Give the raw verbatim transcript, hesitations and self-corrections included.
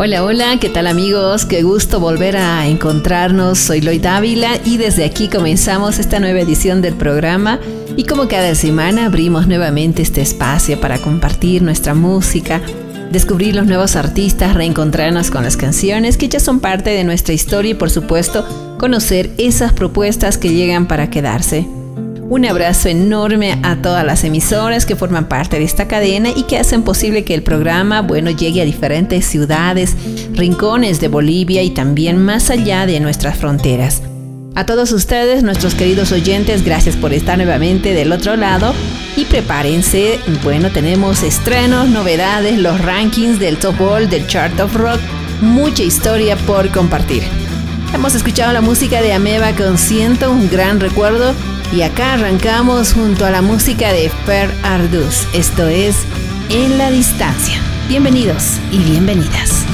Hola, hola, ¿qué tal amigos? Qué gusto volver a encontrarnos. Soy Loy Dávila y desde aquí comenzamos esta nueva edición del programa y como cada semana abrimos nuevamente este espacio para compartir nuestra música, descubrir los nuevos artistas, reencontrarnos con las canciones que ya son parte de nuestra historia y por supuesto conocer esas propuestas que llegan para quedarse. Un abrazo enorme a todas las emisoras que forman parte de esta cadena y que hacen posible que el programa, bueno, llegue a diferentes ciudades, rincones de Bolivia y también más allá de nuestras fronteras. A todos ustedes, nuestros queridos oyentes, gracias por estar nuevamente del otro lado y prepárense, bueno, tenemos estrenos, novedades, los rankings del Top Ball, del Chart of Rock, mucha historia por compartir. Hemos escuchado la música de Ameba con Siento, un gran recuerdo. Y acá arrancamos junto a la música de Fer Arduz. Esto es En la Distancia. Bienvenidos y bienvenidas.